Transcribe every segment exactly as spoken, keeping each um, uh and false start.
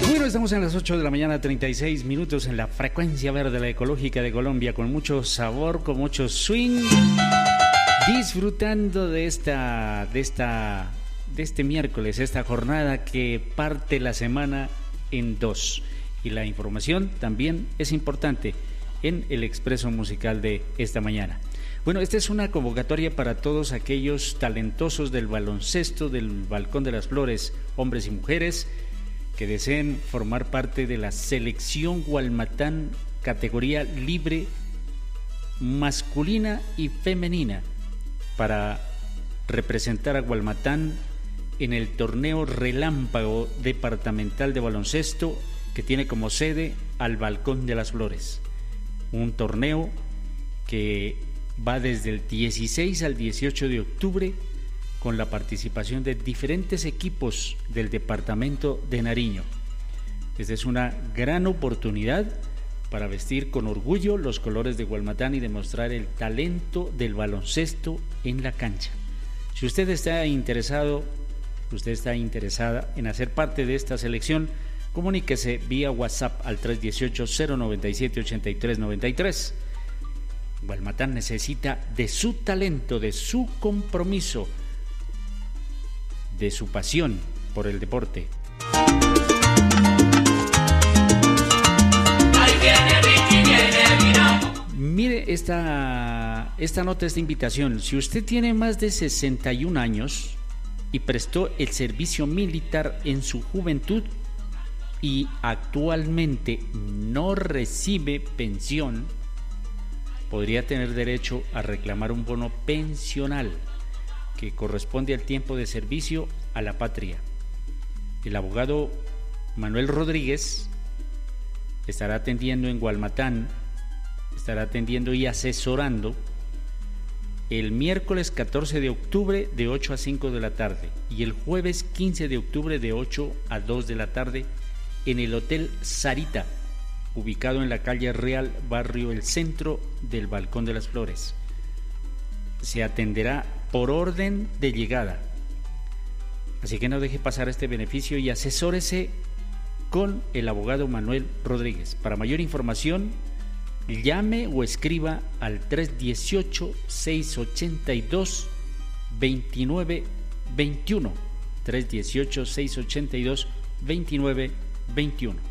Bueno, estamos en las ocho de la mañana, treinta y seis minutos en la frecuencia verde, la ecológica de Colombia, con mucho sabor, con mucho swing, disfrutando de esta, de esta, de este miércoles, esta jornada que parte la semana en dos. Y la información también es importante en el expreso musical de esta mañana. Bueno, esta es una convocatoria para todos aquellos talentosos del baloncesto, del Balcón de las Flores, hombres y mujeres, que deseen formar parte de la selección Gualmatán categoría libre masculina y femenina para representar a Gualmatán en el torneo relámpago departamental de baloncesto que tiene como sede al Balcón de las Flores. Un torneo que va desde el dieciséis al dieciocho de octubre con la participación de diferentes equipos del departamento de Nariño. Esta es una gran oportunidad para vestir con orgullo los colores de Gualmatán y demostrar el talento del baloncesto en la cancha. Si usted está interesado, usted está interesada en hacer parte de esta selección, comuníquese vía WhatsApp al tres uno ocho, cero nueve siete, ocho tres nueve tres. Gualmatán necesita de su talento, de su compromiso, de su pasión por el deporte. Mire esta, esta nota, esta invitación. Si usted tiene más de sesenta y un años y prestó el servicio militar en su juventud y actualmente no recibe pensión, podría tener derecho a reclamar un bono pensional que corresponde al tiempo de servicio a la patria. El abogado Manuel Rodríguez estará atendiendo en Gualmatán, estará atendiendo y asesorando el miércoles catorce de octubre de ocho a cinco de la tarde y el jueves quince de octubre de ocho a dos de la tarde en el Hotel Sarita, ubicado en la calle Real, barrio El Centro del Balcón de las Flores. Se atenderá por orden de llegada. Así que no deje pasar este beneficio y asesórese con el abogado Manuel Rodríguez. Para mayor información, llame o escriba al tres uno ocho, seis ocho dos, dos nueve dos uno. tres uno ocho, seis ocho dos, dos nueve dos uno.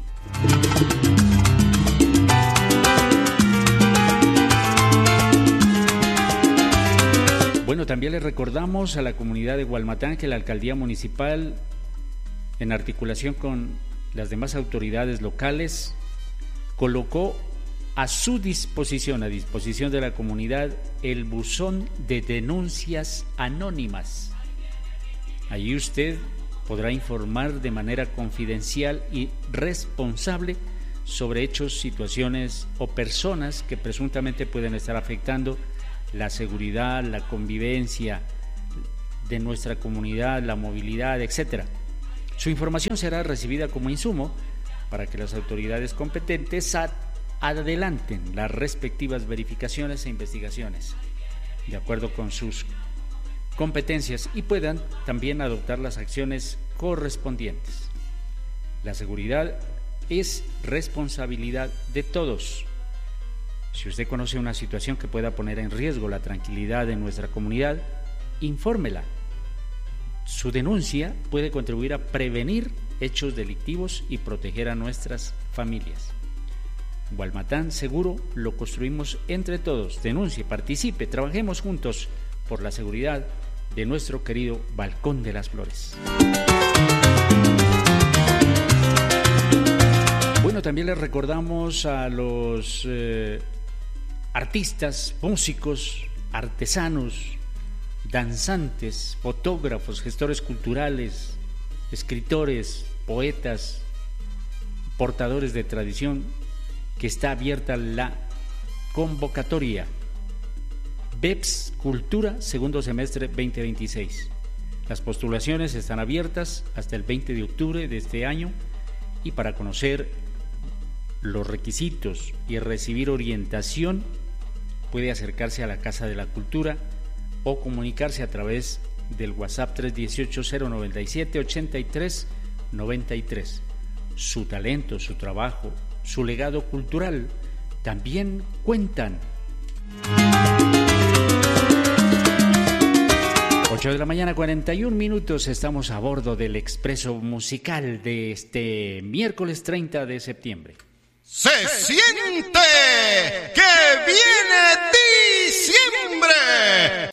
Bueno, también le recordamos a la comunidad de Gualmatán que la alcaldía municipal, en articulación con las demás autoridades locales, colocó a su disposición, a disposición de la comunidad, el buzón de denuncias anónimas. Allí usted podrá informar de manera confidencial y responsable sobre hechos, situaciones o personas que presuntamente pueden estar afectando la seguridad, la convivencia de nuestra comunidad, la movilidad, etcétera. Su información será recibida como insumo para que las autoridades competentes adelanten las respectivas verificaciones e investigaciones de acuerdo con sus competencias y puedan también adoptar las acciones correspondientes. La seguridad es responsabilidad de todos. Si usted conoce una situación que pueda poner en riesgo la tranquilidad de nuestra comunidad, infórmela. Su denuncia puede contribuir a prevenir hechos delictivos y proteger a nuestras familias. Gualmatán seguro lo construimos entre todos. Denuncie, participe, trabajemos juntos por la seguridad de nuestro querido Balcón de las Flores. Bueno, también les recordamos a los eh, artistas, músicos, artesanos, danzantes, fotógrafos, gestores culturales, escritores, poetas, portadores de tradición, que está abierta la convocatoria B E P S Cultura segundo semestre veinte veintiséis. Las postulaciones están abiertas hasta el veinte de octubre de este año y para conocer los requisitos y recibir orientación puede acercarse a la Casa de la Cultura o comunicarse a través del WhatsApp tres uno ocho, cero nueve siete, ocho tres nueve tres. su talento, su trabajo, su legado cultural, también cuentan. ocho de la mañana, cuarenta y un minutos, estamos a bordo del expreso musical de este miércoles treinta de septiembre. Se siente que viene diciembre